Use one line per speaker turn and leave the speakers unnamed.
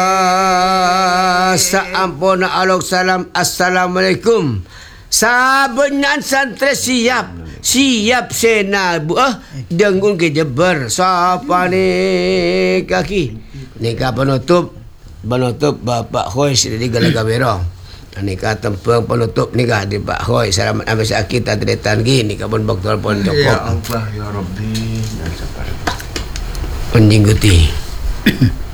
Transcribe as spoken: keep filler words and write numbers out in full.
Saampun alok salam. Assalamualaikum. Sabenan santri siap. Siap sena bu ah dengun ke Jeber. Siapa ni kaki? Nikah penutup. Penutup Bapak Khoi di Galaga Berong. Nikah tempeng penutup nikah di Pak Khoi. Selamat ambil sakit atletan gini kabun bakal pon Joko.
Ya Allah ya Rabbi.
Penjingguti.